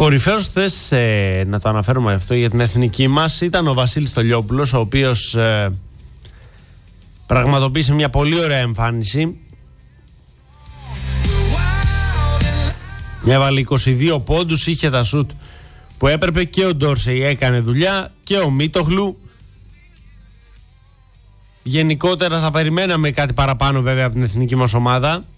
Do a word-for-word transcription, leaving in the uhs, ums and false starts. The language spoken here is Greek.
Κορυφαίος χθες, ε, να το αναφέρουμε αυτό για την εθνική μας, ήταν ο Βασίλης Τολιόπουλος, ο οποίος ε, πραγματοποίησε μια πολύ ωραία εμφάνιση. Έβαλε είκοσι δύο πόντους, είχε τα σουτ που έπρεπε, και ο Ντόρσεϊ έκανε δουλειά και ο Μίτογλου. Γενικότερα θα περιμέναμε κάτι παραπάνω βέβαια από την εθνική μας ομάδα.